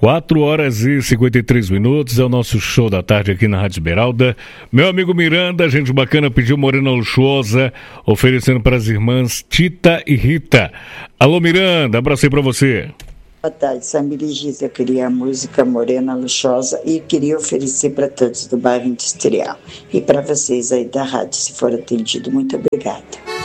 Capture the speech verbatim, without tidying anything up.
quatro horas e cinquenta e três minutos, é o nosso show da tarde aqui na Rádio Esmeralda. Meu amigo Miranda, gente bacana, pediu Morena Luxuosa, oferecendo para as irmãs Tita e Rita. Alô Miranda, abraço aí para você. Boa tarde, Samir e Giz. Eu queria a música Morena Luxuosa e queria oferecer para todos do bairro Industrial. E para vocês aí da rádio, se for atendido. Muito obrigada.